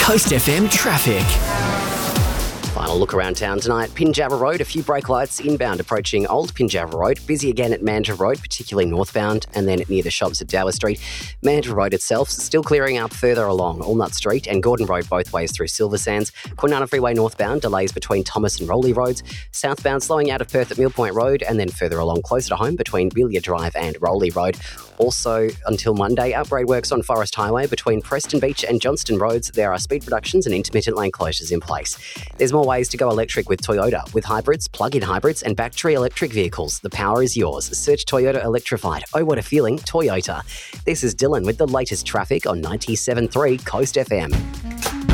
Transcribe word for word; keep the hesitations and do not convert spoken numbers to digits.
Coast F M traffic. Final look around town tonight. Pinjarra Road, a few brake lights inbound approaching Old Pinjarra Road. Busy again at Mandurah Road, particularly northbound, and then near the shops at Dower Street. Mandurah Road itself still clearing up further along Allnut Street and Gordon Road both ways through Silver Sands. Kwinana Freeway northbound, delays between Thomas and Rowley Roads. Southbound slowing out of Perth at Mill Point Road and then further along closer to home between Billiard Drive and Rowley Road. Also, until Monday, upgrade works on Forest Highway between Preston Beach and Johnston Roads. There are speed reductions and intermittent lane closures in place. There's more ways to go electric with Toyota. With hybrids, plug-in hybrids and battery electric vehicles, the power is yours. Search Toyota Electrified. Oh, what a feeling, Toyota. This is Dylan with the latest traffic on ninety-seven point three Coast F M.